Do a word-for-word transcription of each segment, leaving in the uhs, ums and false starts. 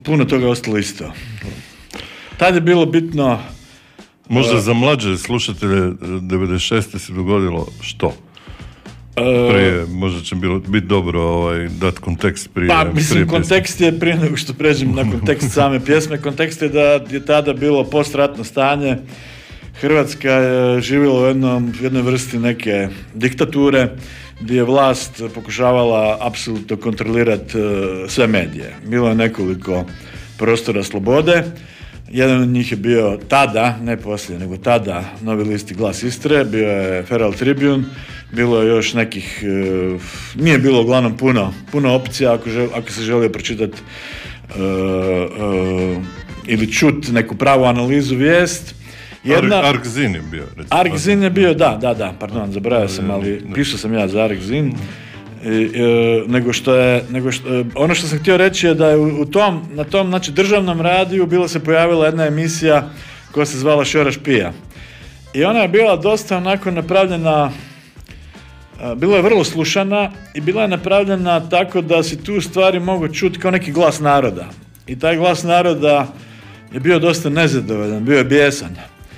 puno toga ostalo isto. Tad je bilo bitno... Možda uh, za mlađe slušatelje devedeset šeste se dogodilo što? Prije, možda će bilo biti dobro ovaj, dati kontekst prije. Pa, mislim, prije kontekst je, prije nego što pređem na kontekst same pjesme, kontekst je da je tada bilo postratno stanje. Hrvatska je živjela u jednom, jednoj vrsti neke diktature, gdje je vlast pokušavala apsolutno kontrolirati uh, sve medije. Bilo je nekoliko prostora slobode. Jedan od njih je bio tada, ne poslije, nego tada Novi list i Glas Istre, bio je Herald Tribune, bilo je još nekih, uh, nije bilo uglavnom puno, puno opcija ako, žel, ako se želio pročitati uh, uh, ili čuti neku pravu analizu vijest. Jedna... Argzin je bio. Recimo. Argzin je bio, da, da, da, pardon, zaboravio sam, ali pisao sam ja za Argzin. I, e, nego što je, nego što, e, ono što sam htio reći je da je u, u tom, na tom, znači, državnom radiju bila se pojavila jedna emisija koja se zvala Šora špija. I ona je bila dosta onako napravljena, e, bila je vrlo slušana i bila je napravljena tako da si tu stvari mogu čuti kao neki glas naroda. I taj glas naroda je bio dosta nezadovoljan, bio je bijesan.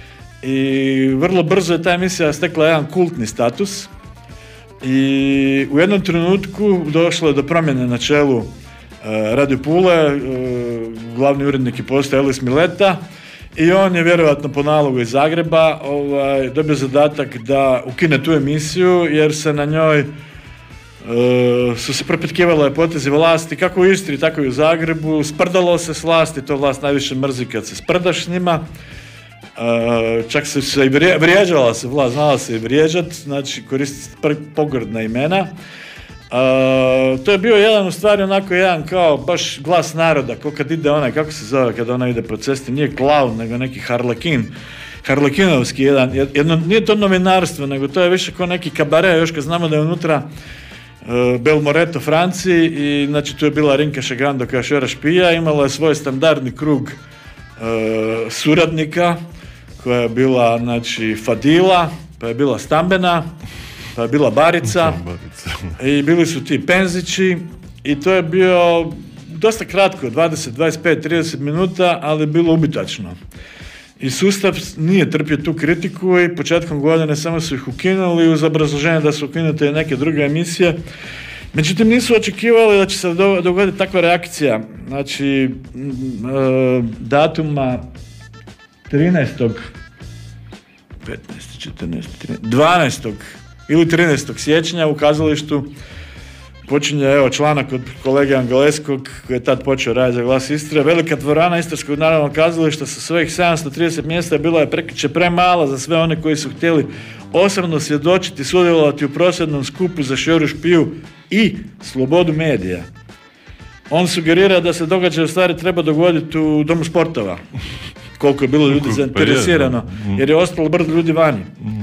I vrlo brzo je ta emisija stekla jedan kultni status. I u jednom trenutku došlo je do promjene na čelu uh, Radio Pule, uh, glavni urednik je postao Elis Mileta i on je vjerojatno po nalogu iz Zagreba ovaj, dobio zadatak da ukine tu emisiju jer se na njoj uh, su se propitkivale potezi vlasti kako u Istri tako i u Zagrebu, sprdalo se s vlasti, to vlast najviše mrzi kad se sprdaš s njima. Uh, čak se, se i vrijeđala se vlast, znala se i vrijeđat, znači koristiti pogrdna imena. Uh, to je bio jedan u stvari onako jedan kao baš glas naroda, ko kad ide onaj, kako se zove kada ona ide po cesti, nije klaun nego neki harlekin, harlekinovski jedan, jedno, nije to novinarstvo nego to je više kao neki kabare, još kad znamo da je unutra uh, Belmoreto Franciji i znači tu je bila Rinka Šagando kao Šora špija, imala je svoj standardni krug uh, suradnika koja je bila, znači, Fadila, pa je bila Stambena, pa je bila Barica i bili su ti Penzići i to je bio dosta kratko, dvadeset, dvadeset pet, trideset minuta, ali bilo ubitačno. I sustav nije trpio tu kritiku i početkom godine samo su ih ukinuli uz obrazloženje da su ukinute neke druge emisije. Međutim, nisu očekivali da će se dogoditi takva reakcija. Znači, datuma trinaestog petnaestog, četrnaestog, trinaestog, dvanaestog ili trinaestog siječnja u kazalištu počinje evo članak od kolege Angeleskog koji je tad počeo raditi za Glas Istre. Velika dvorana Istarskog narodnog kazališta sa svojih sedamsto trideset mjesta bila je prekriče premala za sve one koji su htjeli osobno svjedočiti i sudjelovati u prosvjednom skupu za Šoru špiju i slobodu medija. On sugerira da se događaj u stvari treba dogoditi u Domu sportova. Koliko je bilo ljudi zainteresirano, jer je ostalo brdo ljudi vani.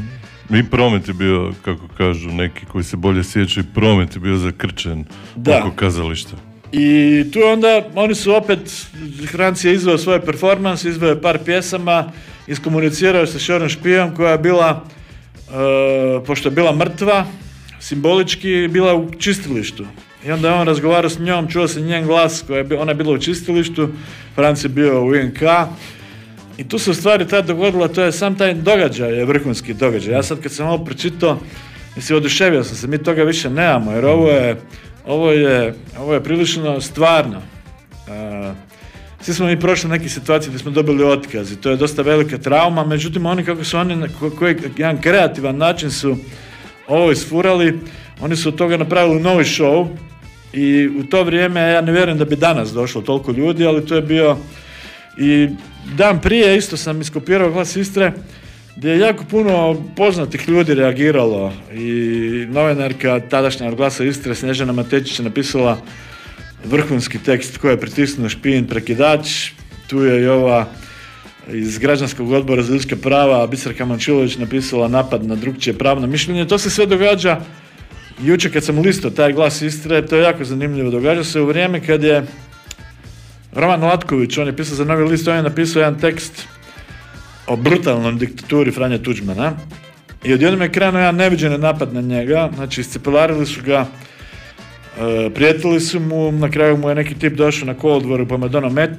I promet je bio, kako kažu neki koji se bolje sjećaju, promet je bio zakrčen oko kazališta. I tu onda, oni su opet, Hranci je izveo svoje performans, izveo je par pjesama, iskomunicirao sa Šorom špijom koja je bila, uh, pošto je bila mrtva, simbolički bila u čistilištu. I onda je on razgovarao s njom, čuo se njen glas, koja je, ona je bila u čistilištu, Franc je bio u I N K. I tu se u stvari tad dogodilo, to je sam taj događaj, je vrhunski događaj. Ja sad kad sam ovo pročitao, mislim, oduševio sam se, mi toga više nemamo, jer ovo je, ovo je, ovo je prilično stvarno. Uh, svi smo mi prošli neke situacije gdje smo dobili otkaz i to je dosta velika trauma, međutim oni kako su oni na koji jedan kreativan način su ovo isfurali, oni su od toga napravili novi show i u to vrijeme ja ne vjerujem da bi danas došlo toliko ljudi, ali to je bio i dan prije isto sam iskopirao Glas Istre gdje je jako puno poznatih ljudi reagiralo i novinarka tadašnja od Glasa Istre Snježana Matečić je napisala vrhunski tekst koji je pritisnuo špijin prekidač. Tu je i ova iz Građanskog odbora za ljudska prava Biserka Mančilović napisala napad na drukčije pravno mišljenje. To se sve događa jučer kad sam listao taj Glas Istre, to je jako zanimljivo. Događa se u vrijeme kad je Roman Latković, on je pisao za Novi list, on je napisao jedan tekst o brutalnom diktaturi Franje Tuđmana i odjednom je krenuo jedan neviđeni napad na njega, znači iscipelarili su ga uh, prijetili su mu, na kraju mu je neki tip došao na kolodvoru pa me dono met